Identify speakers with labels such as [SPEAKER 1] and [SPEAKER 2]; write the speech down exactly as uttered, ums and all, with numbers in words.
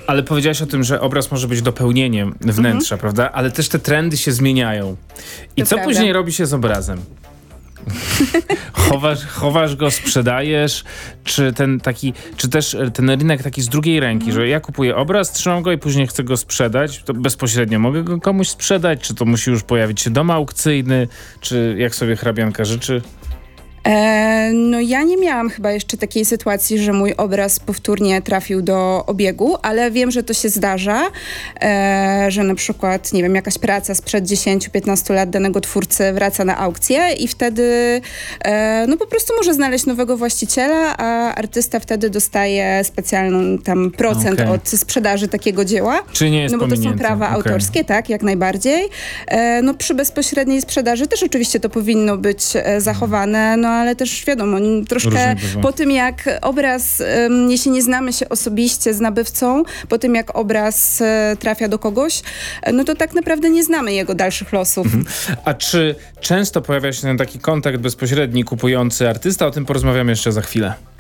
[SPEAKER 1] Ale powiedziałaś o tym, że obraz może być dopełnieniem wnętrza, mhm. prawda? Ale też te trendy się zmieniają. I
[SPEAKER 2] to
[SPEAKER 1] co
[SPEAKER 2] prawda.
[SPEAKER 1] później robi się z obrazem? chowasz, chowasz go, sprzedajesz, czy ten taki, czy też ten rynek taki z drugiej ręki, mm. że ja kupuję obraz, trzymam go i później chcę go sprzedać, to bezpośrednio mogę go komuś sprzedać, czy to musi już pojawić się dom aukcyjny, czy jak sobie hrabianka życzy?
[SPEAKER 2] E, no ja nie miałam chyba jeszcze takiej sytuacji, że mój obraz powtórnie trafił do obiegu, ale wiem, że to się zdarza, e, że na przykład, nie wiem, jakaś praca sprzed dziesięć piętnaście lat danego twórcy wraca na aukcję i wtedy e, no po prostu może znaleźć nowego właściciela, a artysta wtedy dostaje specjalną tam procent
[SPEAKER 1] okay.
[SPEAKER 2] od sprzedaży takiego dzieła.
[SPEAKER 1] Czy nie jest
[SPEAKER 2] No bo to są prawa
[SPEAKER 1] okay.
[SPEAKER 2] autorskie, tak, jak najbardziej. E, no przy bezpośredniej sprzedaży też oczywiście to powinno być e, zachowane, no ale też wiadomo, troszkę po tym jak obraz, um, jeśli nie znamy się osobiście z nabywcą, po tym jak obraz e, trafia do kogoś, e, no to tak naprawdę nie znamy jego dalszych losów. Mhm.
[SPEAKER 1] A czy często pojawia się ten taki kontakt bezpośredni kupujący artysta? O tym porozmawiamy jeszcze za chwilę.